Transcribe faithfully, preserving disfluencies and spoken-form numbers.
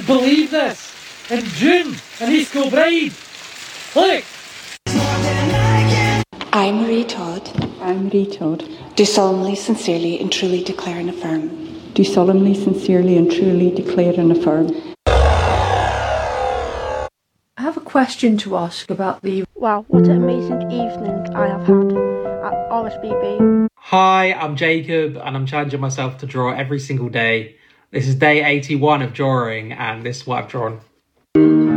believe this? And June and East Kilbride. Look! I, Marie Todd, I, Marie Todd, do solemnly, sincerely and truly declare and affirm. do solemnly, sincerely and truly declare and affirm. I have a question to ask about the... Wow, what an amazing evening I have had at R S B B. Hi, I'm Jacob and I'm challenging myself to draw every single day. This is day eighty-one of drawing and this is what I've drawn.